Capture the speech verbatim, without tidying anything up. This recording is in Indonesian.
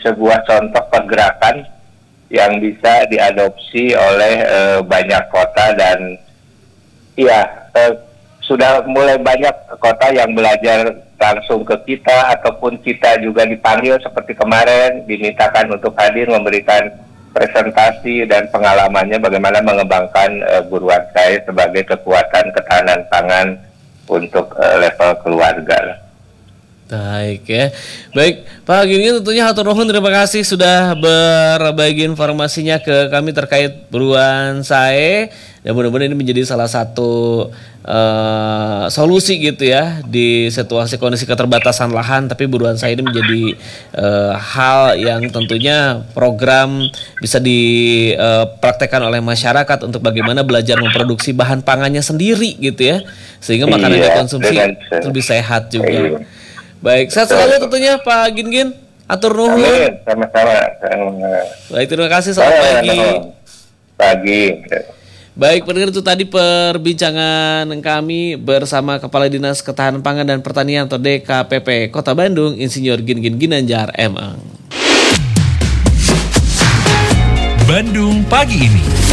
sebuah contoh pergerakan yang bisa diadopsi oleh uh, banyak kota dan ya uh, sudah mulai banyak kota yang belajar langsung ke kita ataupun kita juga dipanggil seperti kemarin dimintakan untuk hadir memberikan presentasi dan pengalamannya bagaimana mengembangkan uh, buruan saya sebagai kekuatan ketahanan pangan untuk uh, level keluarga. Baik ya, baik Pak Gingin, tentunya hatur nuhun, terima kasih sudah berbagi informasinya ke kami terkait buruan sae, dan mudah-mudahan ini menjadi salah satu uh, solusi gitu ya di situasi kondisi keterbatasan lahan, tapi buruan sae ini menjadi uh, hal yang tentunya program bisa dipraktekkan uh, oleh masyarakat untuk bagaimana belajar memproduksi bahan pangannya sendiri gitu ya, sehingga makanan iya, dikonsumsi lebih sehat juga. Iya. Baik, sehat selalu tentunya Pak Gingin. Atur nuhun. Amin, sama-sama. Baik, terima kasih, selamat pagi. Pagi. Baik, pendengar, itu tadi perbincangan kami bersama Kepala Dinas Ketahanan Pangan dan Pertanian atau D K P P Kota Bandung, Insinyur Gingin Ginanjar M. Eng. Bandung pagi ini.